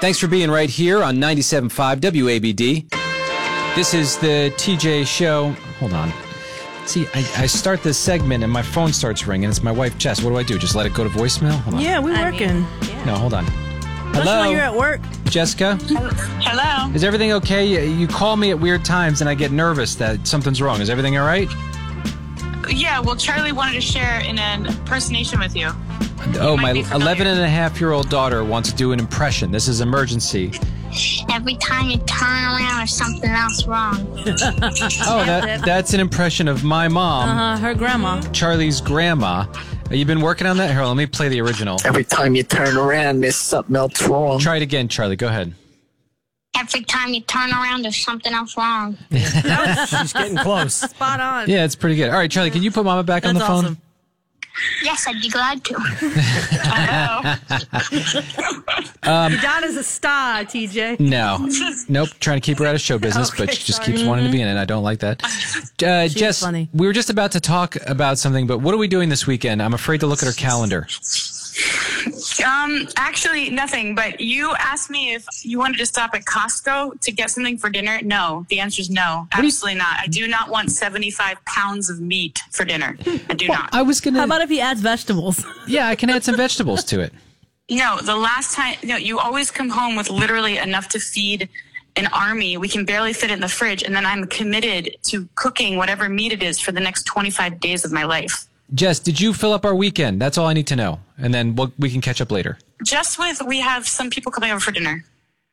Thanks for being right here on 97.5 WABD. This is the TJ Show. Hold on. See, I start this segment and my phone starts ringing. It's my wife, Jess. What do I do? Just let it go to voicemail? Hold on. Yeah, we're working. No, hold on. Especially Hello? when you're at work. Jessica? Hello. Is everything okay? You call me at weird times and I get nervous that something's wrong. Is everything all right? Yeah, well, Charlie wanted to share an impersonation with you. Oh, my 11-and-a-half-year-old daughter wants to do an impression. This is emergency. Every time you turn around, there's something else wrong. Oh, that's an impression of my mom. Her grandma. Charlie's grandma. You been working on that? Here, let me play the original. Every time you turn around, there's something else wrong. Try it again, Charlie. Go ahead. Every time you turn around, there's something else wrong. She's getting close. Spot on. Yeah, it's pretty good. All right, Charlie, can you put Mama back on the phone? Awesome. Yes, I'd be glad to. Your daughter's a star, TJ. No. Nope. Trying to keep her out of show business, but she just keeps wanting to be in it. I don't like that. Jess, funny. we were just about to talk about something, but what are we doing this weekend? I'm afraid to look at our calendar. Actually, nothing. But you asked me if you wanted to stop at Costco to get something for dinner. No, the answer is no. Absolutely not. I do not want 75 pounds of meat for dinner. I do not. I was gonna. How about if he adds vegetables? Yeah, I can add some vegetables to it. No, the last time, you always come home with literally enough to feed an army. We can barely fit it in the fridge, and then I'm committed to cooking whatever meat it is for the next 25 days of my life. Jess, did you fill up our weekend? That's all I need to know, and then we can catch up later. We have some people coming over for dinner.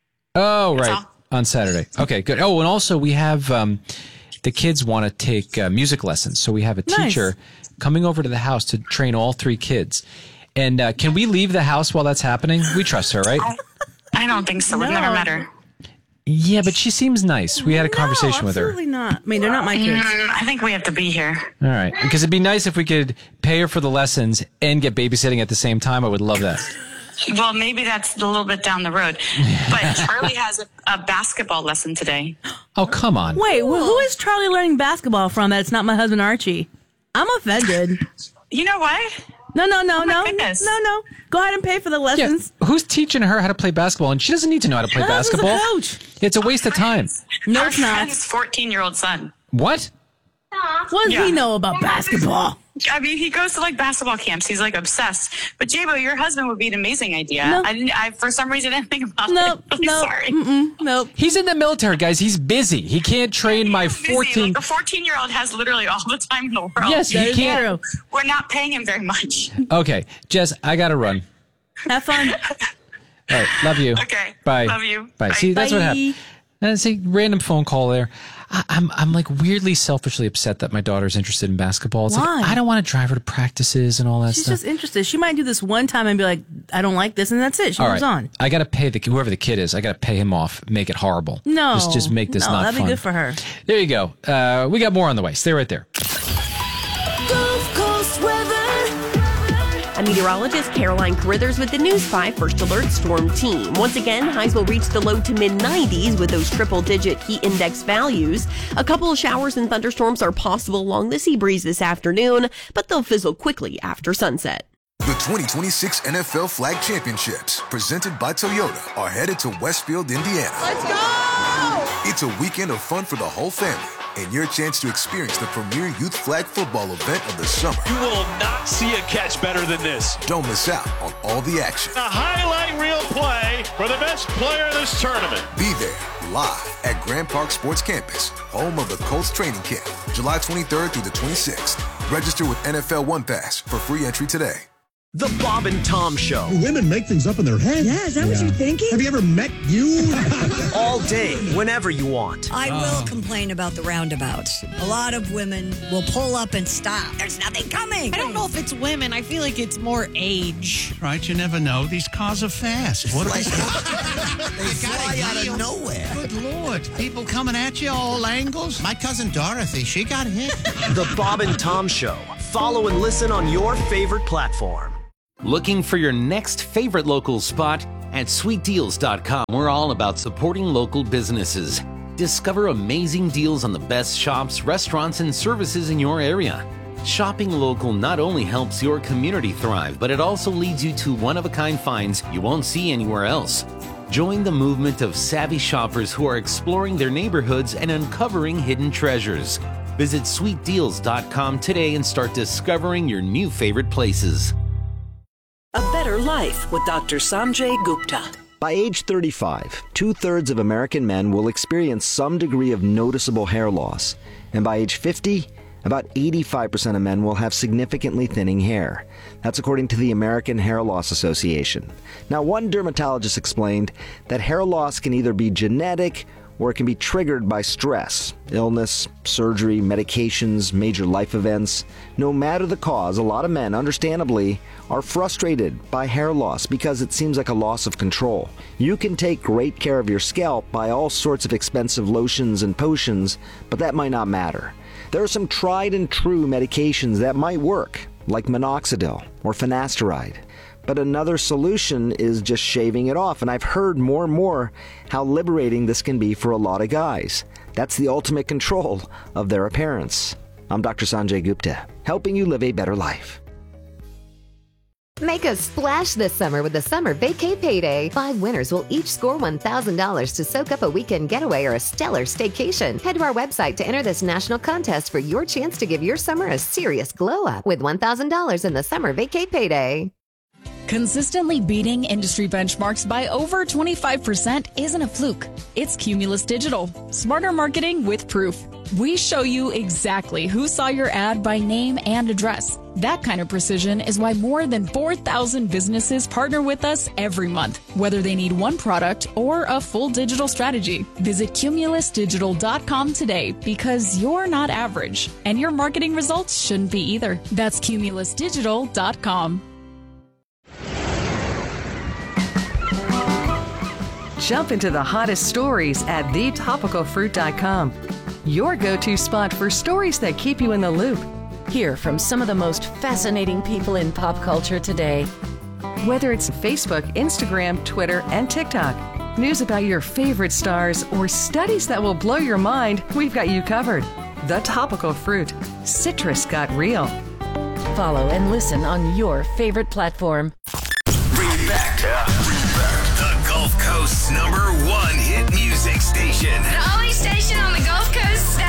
Oh, That's right, all. on Saturday. Okay, good. Oh, and also we have the kids want to take music lessons, so we have a teacher coming over to the house to train all 3 kids. And can we leave the house while that's happening? We trust her, right? I don't think so. We've never met her. Yeah, but she seems nice. We had a conversation with her. Absolutely not. I mean, they're not my kids. I think we have to be here. All right, because it'd be nice if we could pay her for the lessons and get babysitting at the same time. I would love that. Well, maybe that's a little bit down the road. But Charlie has a basketball lesson today. Oh, come on. Wait, who is Charlie learning basketball from that it's not my husband Archie? I'm offended. You know what? No. goodness. No. Go ahead and pay for the Yeah, lessons. who's teaching her how to play basketball? And she doesn't need to know how to play Her husband's basketball. a coach. It's a waste of time. No, Our it's not. friend's 14-year-old son. What? What does Yeah. he know about basketball? I mean, he goes to basketball camps. He's obsessed. But Jabo, your husband would be an amazing idea. No. I for some reason didn't think about Nope. it. I'm Nope. sorry. Nope. He's in the military, guys. He's busy. He can't train my He's busy. 14. A 14-year-old has literally all the time in the world. Yes, he can't. True. We're not paying him very much. Okay, Jess, I gotta run. Have fun. All right, love you. Okay. Bye. Love you. Bye. Bye. See, that's what Bye. happened. And it's a random phone call there. I'm weirdly selfishly upset that my daughter's interested in basketball. It's Why? I don't want to drive her to practices and all that She's stuff. just interested. She might do this one time and be like, I don't like this, and that's it. She All moves right, on. I gotta pay whoever the kid is. I gotta pay him off. Make it horrible. No. just make this no, not that'd fun. be good for her. There you go. We got more on the way. Stay right there. Gulf Coast weather. I'm meteorologist Caroline Carithers with the News 5 First Alert Storm Team. Once again, highs will reach the low to mid-90s with those triple-digit heat index values. A couple of showers and thunderstorms are possible along the sea breeze this afternoon, but they'll fizzle quickly after sunset. The 2026 NFL Flag Championships, presented by Toyota, are headed to Westfield, Indiana. Let's go! It's a weekend of fun for the whole family and your chance to experience the premier youth flag football event of the summer. You will not see a catch better than this. Don't miss out on all the action. A highlight reel play for the best player in this tournament. Be there live at Grand Park Sports Campus, home of the Colts training camp, July 23rd through the 26th. Register with NFL One Pass for free entry today. The Bob and Tom Show. Women make things up in their head. Yeah, is that what you're thinking? Have you ever met you? All day, whenever you want. I will complain about the roundabouts. A lot of women will pull up and stop. There's nothing coming. I don't know if it's women. I feel like it's more age. Right, you never know. These cars are fast. What They fly out of nowhere. Good Lord. People coming at you all angles. My cousin Dorothy, she got hit. The Bob and Tom Show. Follow and listen on your favorite platform. Looking for your next favorite local spot? At sweetdeals.com, we're all about supporting local businesses. Discover amazing deals on the best shops, restaurants, and services in your area. Shopping local not only helps your community thrive, but it also leads you to one-of-a-kind finds you won't see anywhere else. Join the movement of savvy shoppers who are exploring their neighborhoods and uncovering hidden treasures. Visit sweetdeals.com today and start discovering your new favorite places. A Better Life with Dr. Sanjay Gupta. By age 35, 2/3 of American men will experience some degree of noticeable hair loss. And by age 50, about 85% of men will have significantly thinning hair. That's according to the American Hair Loss Association. Now, one dermatologist explained that hair loss can either be genetic or it can be triggered by stress, illness, surgery, medications, major life events. No matter the cause, a lot of men, understandably, are frustrated by hair loss because it seems like a loss of control. You can take great care of your scalp by all sorts of expensive lotions and potions, but that might not matter. There are some tried and true medications that might work, like minoxidil or finasteride. But another solution is just shaving it off, and I've heard more and more how liberating this can be for a lot of guys. That's the ultimate control of their appearance. I'm Dr. Sanjay Gupta, helping you live a better life. Make a splash this summer with the Summer Vacay Payday. 5 winners will each score $1,000 to soak up a weekend getaway or a stellar staycation. Head to our website to enter this national contest for your chance to give your summer a serious glow up with $1,000 in the Summer Vacay Payday. Consistently beating industry benchmarks by over 25% isn't a fluke. It's Cumulus Digital. Smarter marketing with proof. We show you exactly who saw your ad by name and address. That kind of precision is why more than 4,000 businesses partner with us every month, whether they need one product or a full digital strategy. Visit cumulusdigital.com today because you're not average, and your marketing results shouldn't be either. That's cumulusdigital.com. Jump into the hottest stories at thetopicalfruit.com. Your go-to spot for stories that keep you in the loop. Hear from some of the most fascinating people in pop culture today. Whether it's Facebook, Instagram, Twitter, and TikTok, news about your favorite stars, or studies that will blow your mind, we've got you covered. The Topical Fruit. Citrus got real. Follow and listen on your favorite platform. Bring it back. The Gulf Coast's #1 hit music station. The only station on the Gulf Coast